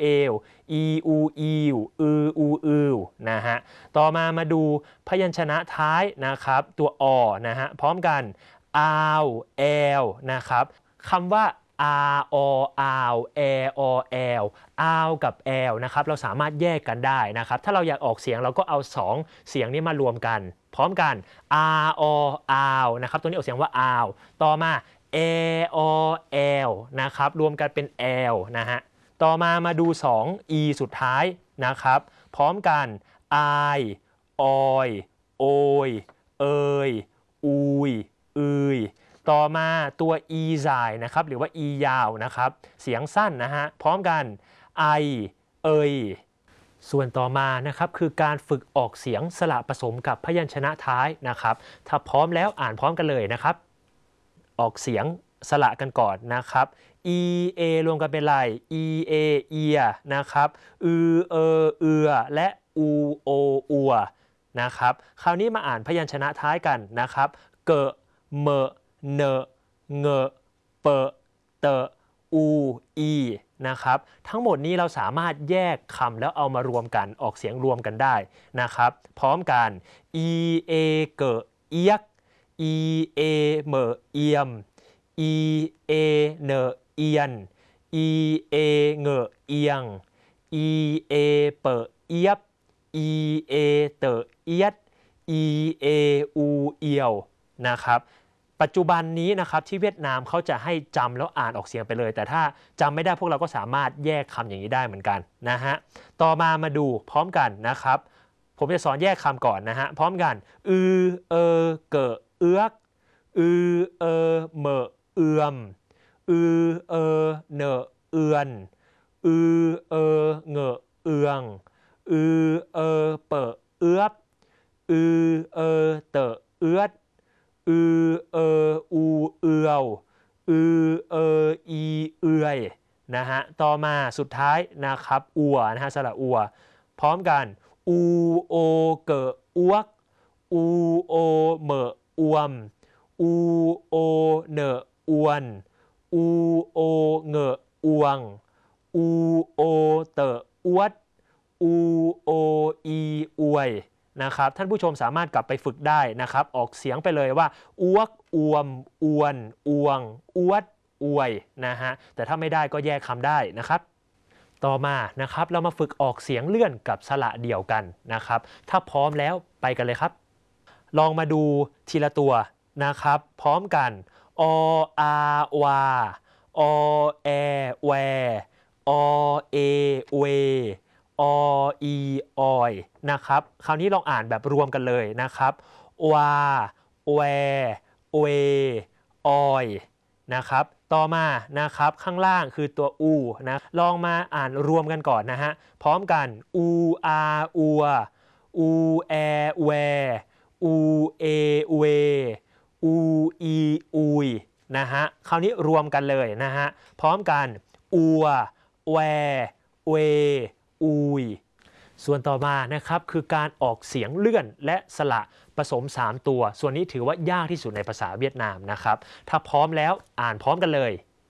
เอลอีอูอิวอืออูอือนะฮะต่อมาดูพยัญชนะท้ายนะครับตัวอนะฮะพร้อมกันอาวแอลนะครับคำว่าอาออาวแออแอลอาวกับแอลนะครับเราสามารถแยกกันได้นะครับถ้าเราอยากออกเสียงเราก็เอา2เสียงนี้มารวมกันพร้อมกันอาออาวนะครับตัวนี้ออกเสียงว่าอาวต่อมาแออแอลนะครับรวมกันเป็นแอลนะฮะต่อมาดู2 e สุดท้ายนะครับพร้อมกันอายออยโอยเอยอุยอืยต่อมาตัว e สายนะครับหรือว่า e ยาวนะครับเสียงสั้นนะฮะพร้อมกันไอเอยส่วนต่อมานะครับคือการฝึกออกเสียงสระผสมกับพยัญชนะท้ายนะครับถ้าพร้อมแล้วอ่านพร้อมกันเลยนะครับออกเสียงสระกันก่อนนะครับ e a รวมกันเป็นไร e a เอียนะครับอือเออเอือและอูโออัวนะครับคราวนี้มาอ่านพยัญชนะท้ายกันนะครับเกะเมะเนเงะเปะเตะอูอีนะครับทั้งหมดนี้เราสามารถแยกคำแล้วเอามารวมกันออกเสียงรวมกันได้นะครับพร้อมกัน e a เกะเอียก e a เมะเอียม e a เนเอียน e a เงะเอียง e a เปะเอียบ e a เตะเอียด e a อูเอียวนะครับปัจจุบันนี้นะครับที่เวียดนามเขาจะให้จำแล้วอ่านออกเสียงไปเลยแต่ถ้าจำไม่ได้พวกเราก็สามารถแยกคำอย่างนี้ได้เหมือนกันนะฮะต่อมาดูพร้อมกันนะครับผมจะสอนแยกคำก่อนนะฮะพร้อมกันอือเออเกะเอื้อกอือเออเมะเอือมอือเออเนเอือนอือเออเงะเอืองอือเออเปะเอื้อบอือเออเตะเอื้อดอือเอออูเอืยวอือเอออีเอือยนะฮะต่อมาสุดท้ายนะครับอัวนะฮะสระอัวพร้อมกันอูโอเกะอ้วกอูโอเมะอวมอูโอเนอวนอูโอเงะอวงอูโอเตะอวดอูโออีอวยนะครับท่านผู้ชมสามารถกลับไปฝึกได้นะครับออกเสียงไปเลยว่าอ้วกอวมอวนอวงอวดอวยนะฮะแต่ถ้าไม่ได้ก็แยกคำได้นะครับต่อมานะครับเรามาฝึกออกเสียงเลื่อนกับสระเดี่ยวกันนะครับถ้าพร้อมแล้วไปกันเลยครับลองมาดูทีละตัวนะครับพร้อมกันออาวาอแอแวอเอเวออีออยนะครับคราวนี้ลองอ่านแบบรวมกันเลยนะครับวาแวเวออยนะครับต่อมานะครับข้างล่างคือตัวอูนะลองมาอ่านรวมกันก่อนนะฮะพร้อมกันอูอาอัวอูแอแวอูเอเวอูอีอุยนะฮะคราวนี้รวมกันเลยนะฮะพร้อมกันอัวแวเวอุยส่วนต่อมานะครับคือการออกเสียงเลื่อนและสระผสม3ตัวส่วนนี้ถือว่ายากที่สุดในภาษาเวียดนามนะครับถ้าพร้อมแล้วอ่านพร้อมกันเลย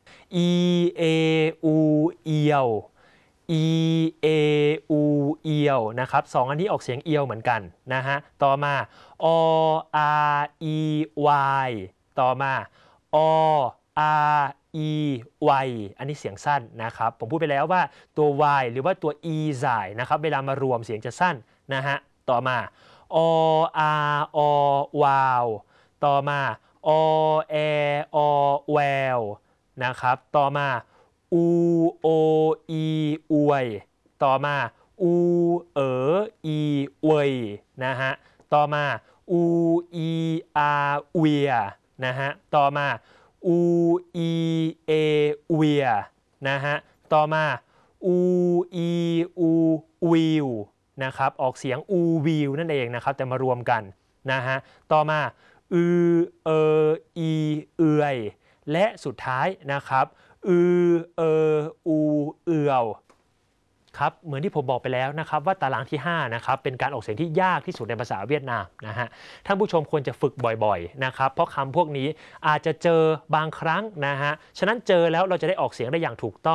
e a u เอียว e a u เอียวนะครับ2อันนี้ออกเสียงเอียวเหมือนกันนะฮะต่อมา o r e y ต่อมา o r e y อันนี้เสียงสั้นนะครับผมพูดไปแล้วว่าตัว y หรือว่าตัว e สายนะครับเวลามารวมเสียงจะสั้นนะฮะต่อมา o r o วาวต่อมา o e o แววนะครับต่อมา u o e อวยต่อมาอูอีเวยนะฮะต่อมาอูอีอาเวียนะฮะต่อมาอูอีเอเวียนะฮะต่อมาอูอีอูวิวนะครับออกเสียงอูวิวนั่นเองนะครับแต่มารวมกันนะฮะต่อมาอืออีเอือยและสุดท้ายนะครับอืออูเอืยวครับเหมือนที่ผมบอกไปแล้วนะครับว่าตารางที่5นะครับเป็นการออกเสียงที่ยากที่สุดในภาษาเวียดนามนะฮะท่านผู้ชมควรจะฝึกบ่อยๆนะครับเพราะคำพวกนี้อาจจะเจอบางครั้งนะฮะฉะนั้นเจอแล้วเราจะได้ออกเสียงได้อย่างถูกต้อง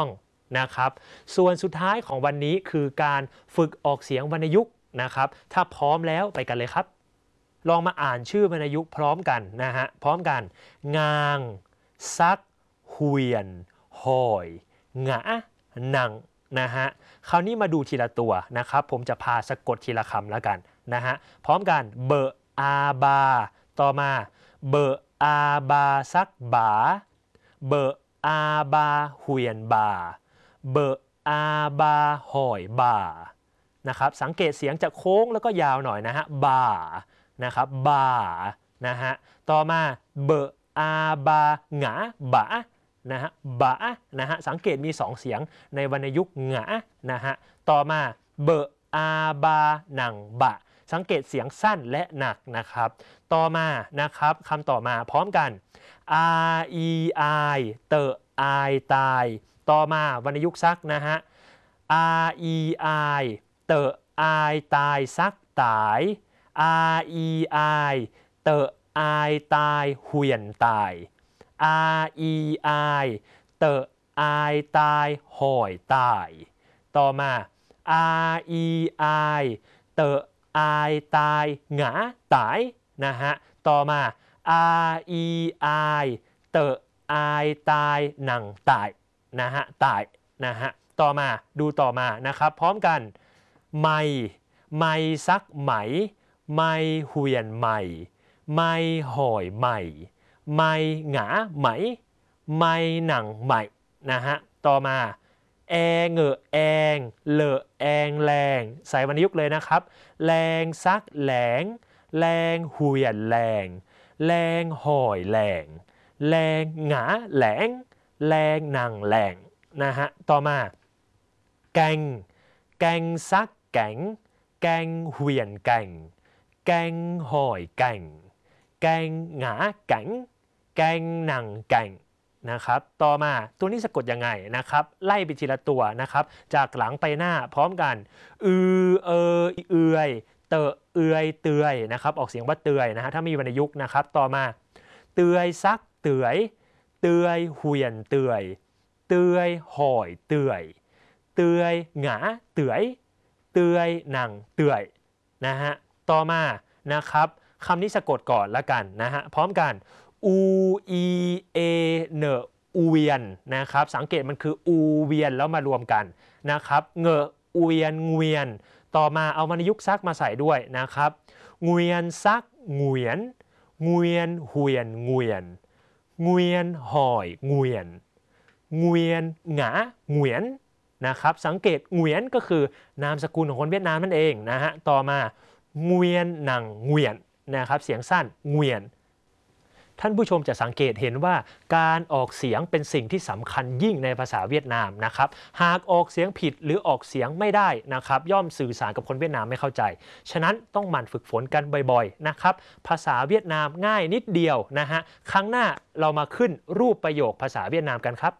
นะครับส่วนสุดท้ายของวันนี้คือการฝึกออกเสียงวรรณยุกต์นะครับถ้าพร้อมแล้วไปกันเลยครับลองมาอ่านชื่อวรรณยุกต์พร้อมกันนะฮะพร้อมกันงางซักเฮวียนหอยหงะหนังนะฮะคราวนี้มาดูทีละตัวนะครับผมจะพาสะกดทีละคำแล้วกันนะฮะพร้อมกันเบออาบาต่อมาเบออาบาซักบาเบออาบาเฮวียนบาเบออาบาหอยบานะครับสังเกตเสียงจะโค้งแล้วก็ยาวหน่อยนะฮะบานะครับบานะฮะต่อมาเบออาบาหงะบะนะฮะบะนะฮะสังเกตมี2เสียงในวรรณยุกต์หงะนะฮะต่อมาเบออาบาหนังบะสังเกตเสียงสั้นและหนักนะครับต่อมานะครับคำต่อมาพร้อมกันอาอีไอเตอไอตายต่อมาวรรณยุกต์ซักนะฮะอาอีไอเตอไอตายซักตายอาอีไอเตอไอตายเฮวียนตายอาอีไอเตอไอตายหอยตายต่อมาอาอีไอเตอไอตายหงะตายนะฮะต่อมาอาอีไอเตอไอตายหนังตายนะฮะตายนะฮะต่อมาดูต่อมานะครับพร้อมกันไม่ซักไหมไม่เฮวียนใหม่ไม่หอยใหม่ไม่หงาไหมไม่หนังใหม่นะฮะต่อมาแอเหงอแองเลอแองแรงใส่วรรณยุกต์เลยนะครับแรงซักแหลงแรงเฮวียนแรงแรงหอยแรงแรงหงาแหลงแรงหนังแหลงนะฮะต่อมาแกงซักแกงแกงเฮวียนแกงแกงหอยแกงแกงหงาแกงแกงหนังแกงนะครับต่อมาตัวนี้สะกดยังไงนะครับไล่ไปทีละตัวนะครับจากหลังไปหน้าพร้อมกันเอยเตอเอยเตือยนะครับออกเสียงว่าเตือยนะฮะถ้ามีวรรณยุกต์นะครับต่อมาเตือยซักเตือยเตือยเฮวียนเตือยเตือยหอยเตือยเตือยหงาเตือยเตือยหนังเตือยนะฮะต่อมานะครับคำนี้สะกดก่อนละกันนะฮะพร้อมกันอูอีเอเนอูเวียนนะครับสังเกตมันคืออูเวียนแล้วมารวมกันนะครับเงอูเวียนเงวียนต่อมาเอาวรรณยุกต์ซักมาใส่ด้วยนะครับเงวียนซักเงวียนเงวียนเฮวียนเงวียนเงวียนหอยเงวียนเงวียนหงาเงวียนนะครับสังเกตเงวียนก็คือนามสกุลของคนเวียดนามนั่นเองนะฮะต่อมาเงวียนหนังเงวียนนะครับเสียงสั้นเงวียนท่านผู้ชมจะสังเกตเห็นว่าการออกเสียงเป็นสิ่งที่สำคัญยิ่งในภาษาเวียดนามนะครับหากออกเสียงผิดหรือออกเสียงไม่ได้นะครับย่อมสื่อสารกับคนเวียดนามไม่เข้าใจฉะนั้นต้องหมั่นฝึกฝนกันบ่อยๆนะครับภาษาเวียดนามง่ายนิดเดียวนะฮะครั้งหน้าเรามาขึ้นรูปประโยคภาษาเวียดนามกันครับ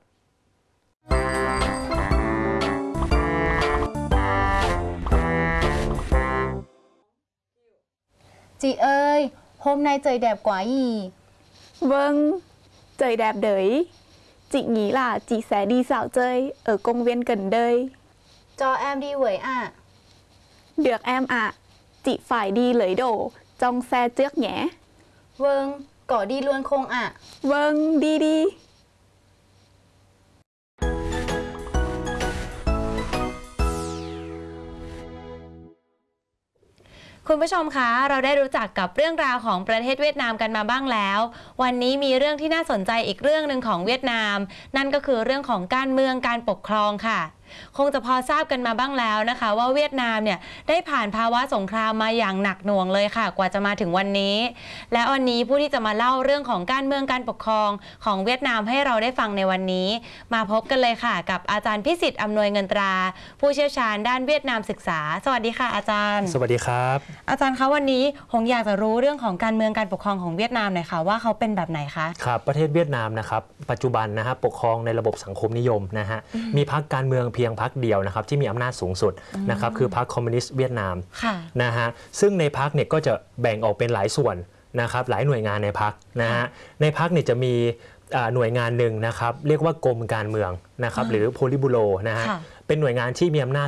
Chị ơi, hôm nay trời đẹp quá nhỉ? Vâng, trời đẹp đấy. Chị nghĩ là chị sẽ đi dạo chơi ở công viên gần đây. Cho em đi với ạ. Được em ạ. Chị phải đi lấy đồ trong xe trước nhé. Vâng, có đi luôn không ạ? Vâng, đi đi. คุณผู้ชมคะเราได้รู้จักกับเรื่องราวของประเทศเวียดนามกันมาบ้างแล้ววันนี้มีเรื่องที่น่าสนใจอีกเรื่องหนึ่งของเวียดนามนั่นก็คือเรื่องของการเมืองการปกครองค่ะคงจะพอทราบกันมาบ้างแล้วนะคะว่าเวียดนามเนี่ยได้ผ่านภาวะสงครามมาอย่างหนักหน่วงเลยค่ะกว่าจะมาถึงวันนี้และวันนี้ผู้ที่จะมาเล่าเรื่องของการเมืองการปกครองของเวียดนามให้เราได้ฟังในวันนี้มาพบกันเลยค่ะกับอาจารย์พิสิทธิ์อำนวยเงินตราผู้เชี่ยวชาญด้านเวียดนามศึกษาสวัสดีค่ะอาจารย์สวัสดีครับอาจารย์คะวันนี้ผมอยากจะรู้เรื่องของการเมืองการปกครองของเวียดนามหน่อยค่ะว่าเขาเป็นแบบไหนคะครับประเทศเวียดนามนะครับปัจจุบันนะฮะปกครองในระบบสังคมนิยมนะฮะมีพรรคการเมืองเพียงพรรคเดียวนะครับที่มีอำนาจสูงสุดนะครับคือพรรคคอมมิวนิสต์เวียดนามนะฮะซึ่งในพรรคเนี่ยก็จะแบ่งออกเป็นหลายส่วนนะครับหลายหน่วยงานในพรรคนะฮะในพรรคเนี่ยจะมีหน่วยงานหนึ่งนะครับเรียกว่ากรมการเมืองนะครับหรือโพลิบูโรนะฮะค่ะเป็นหน่วยงานที่มีอำนาจ